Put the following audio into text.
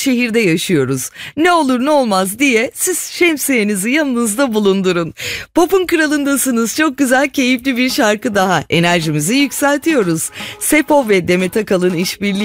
şehirde yaşıyoruz. Ne olur ne olmaz diye siz şemsiyenizi yanınızda bulundurun. Pop'un kralındasınız. Çok güzel, keyifli bir şarkı daha. Enerjimizi yükseltiyoruz. Sepo ve Demet Akalın işbirliği